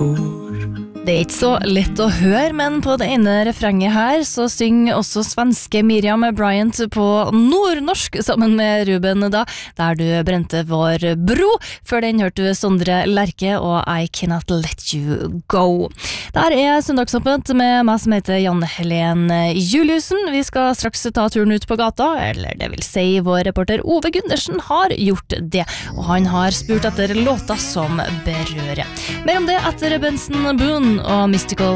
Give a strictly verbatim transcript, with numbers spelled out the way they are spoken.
Det er ikke så lett å høre, men på det ene refrenget her så synger også svenske Miriam Bryant på nordnorsk sammen med Ruben da, der du brente vår bro. Før den hørte du Sondre Lerche og I Cannot Let You Go. Der er søndagsåpent med meg som heter Janne Helen Juliussen. Vi skal straks ta turen ut på gata, eller det vil si vår reporter Ove Gundersen har gjort det, og han har spurt etter låta som berører. Mer om det etter Benson Boone og Mystical